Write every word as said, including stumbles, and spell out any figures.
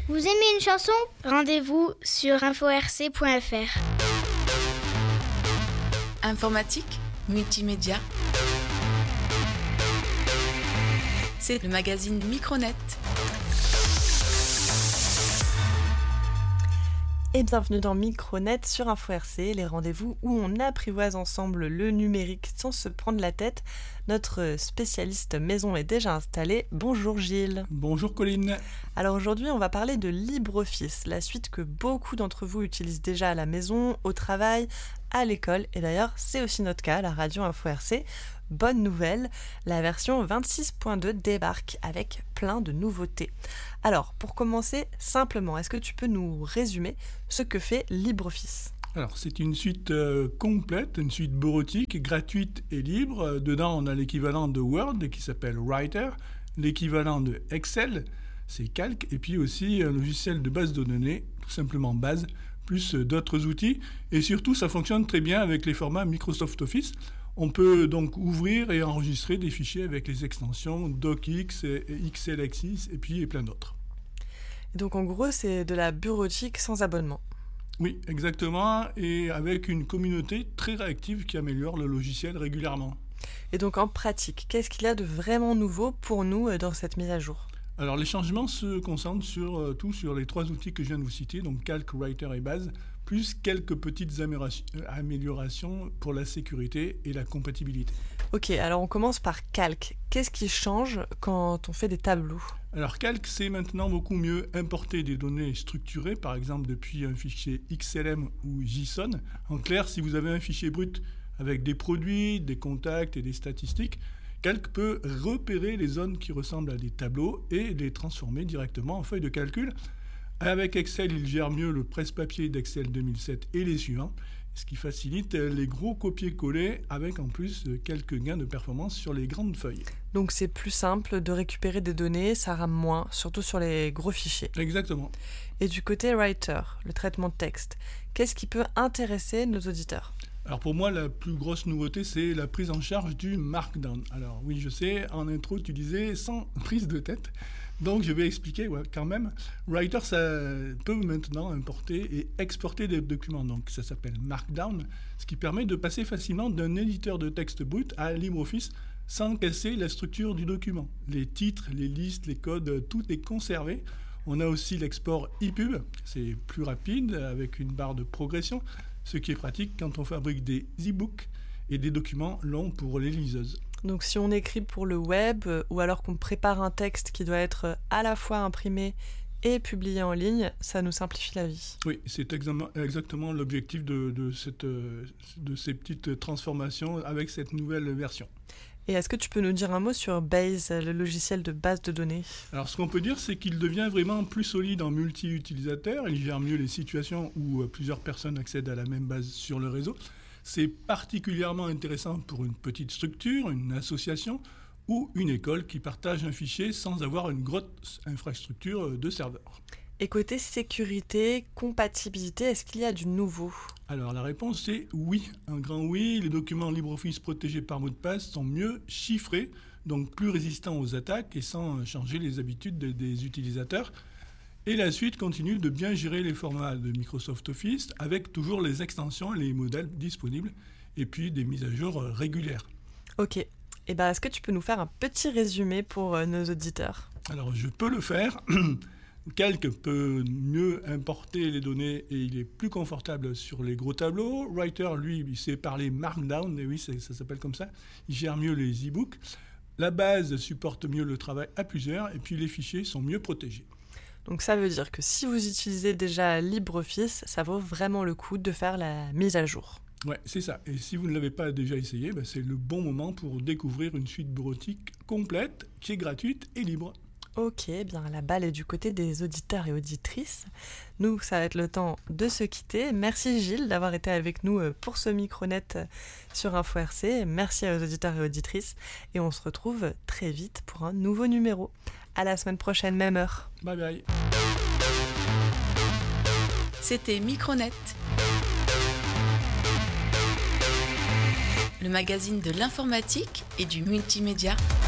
Vous aimez une chanson? Rendez-vous sur info r c point f r. Informatique, multimédia. C'est le magazine Micronet. Et bienvenue dans Micronet sur Info R C, les rendez-vous où on apprivoise ensemble le numérique sans se prendre la tête. Notre spécialiste maison est déjà installé. Bonjour Gilles. Bonjour Colline. Alors aujourd'hui on va parler de LibreOffice, la suite que beaucoup d'entre vous utilisent déjà à la maison, au travail, à l'école. Et d'ailleurs c'est aussi notre cas à la radio Info R C. Bonne nouvelle, la version vingt-six point deux débarque avec plein de nouveautés. Alors, pour commencer, simplement, est-ce que tu peux nous résumer ce que fait LibreOffice ? Alors, c'est une suite euh, complète, une suite bureautique, gratuite et libre. Dedans, on a l'équivalent de Word qui s'appelle Writer, l'équivalent de Excel, c'est Calc, et puis aussi un logiciel de base de données, tout simplement base, plus euh, d'autres outils. Et surtout, ça fonctionne très bien avec les formats Microsoft Office. On peut donc ouvrir et enregistrer des fichiers avec les extensions DocX, X L X six et puis plein d'autres. Donc en gros, c'est de la bureautique sans abonnement. Oui, exactement, et avec une communauté très réactive qui améliore le logiciel régulièrement. Et donc en pratique, qu'est-ce qu'il y a de vraiment nouveau pour nous dans cette mise à jour ? Alors les changements se concentrent sur, euh, tout sur les trois outils que je viens de vous citer, donc Calc, Writer et Base, plus quelques petites améliorations pour la sécurité et la compatibilité. Ok, alors on commence par Calc. Qu'est-ce qui change quand on fait des tableaux ? Alors Calc, c'est maintenant beaucoup mieux importer des données structurées, par exemple depuis un fichier X L M ou JSON. En clair, si vous avez un fichier brut avec des produits, des contacts et des statistiques, Calc peut repérer les zones qui ressemblent à des tableaux et les transformer directement en feuilles de calcul. Avec Excel, il gère mieux le presse-papier d'Excel deux mille sept et les suivants, ce qui facilite les gros copier-coller avec en plus quelques gains de performance sur les grandes feuilles. Donc c'est plus simple de récupérer des données, ça rame moins, surtout sur les gros fichiers. Exactement. Et du côté Writer, le traitement de texte, qu'est-ce qui peut intéresser nos auditeurs ? Alors pour moi, la plus grosse nouveauté, c'est la prise en charge du Markdown. Alors oui, je sais, en intro, tu disais sans prise de tête. Donc je vais expliquer ouais, quand même. Writer, ça peut maintenant importer et exporter des documents. Donc ça s'appelle Markdown, ce qui permet de passer facilement d'un éditeur de texte brut à LibreOffice sans casser la structure du document. Les titres, les listes, les codes, tout est conservé. On a aussi l'export ePub, c'est plus rapide avec une barre de progression, ce qui est pratique quand on fabrique des e-books et des documents longs pour les liseuses. Donc si on écrit pour le web ou alors qu'on prépare un texte qui doit être à la fois imprimé et publié en ligne, ça nous simplifie la vie. Oui, c'est exactement l'objectif de, de, cette, de ces petites transformations avec cette nouvelle version. Et est-ce que tu peux nous dire un mot sur Base, le logiciel de base de données ? Alors, ce qu'on peut dire, c'est qu'il devient vraiment plus solide en multi-utilisateur. Il gère mieux les situations où plusieurs personnes accèdent à la même base sur le réseau. C'est particulièrement intéressant pour une petite structure, une association ou une école qui partage un fichier sans avoir une grosse infrastructure de serveurs. Et côté sécurité, compatibilité, est-ce qu'il y a du nouveau ? Alors la réponse c'est oui, un grand oui. Les documents LibreOffice protégés par mot de passe sont mieux chiffrés, donc plus résistants aux attaques et sans changer les habitudes de, des utilisateurs. Et la suite continue de bien gérer les formats de Microsoft Office avec toujours les extensions et les modèles disponibles et puis des mises à jour régulières. Ok, et ben, est-ce que tu peux nous faire un petit résumé pour euh, nos auditeurs ? Alors je peux le faire. Calc peut mieux importer les données et il est plus confortable sur les gros tableaux. Writer, lui, il sait parler Markdown, et oui, ça s'appelle comme ça. Il gère mieux les e-books. La base supporte mieux le travail à plusieurs et puis les fichiers sont mieux protégés. Donc ça veut dire que si vous utilisez déjà LibreOffice, ça vaut vraiment le coup de faire la mise à jour. Ouais, c'est ça. Et si vous ne l'avez pas déjà essayé, ben c'est le bon moment pour découvrir une suite bureautique complète qui est gratuite et libre. Ok, bien la balle est du côté des auditeurs et auditrices. Nous, ça va être le temps de se quitter. Merci Gilles d'avoir été avec nous pour ce Micronet sur Info R C. Merci aux auditeurs et auditrices. Et on se retrouve très vite pour un nouveau numéro. À la semaine prochaine, même heure. Bye bye. C'était Micronet, le magazine de l'informatique et du multimédia.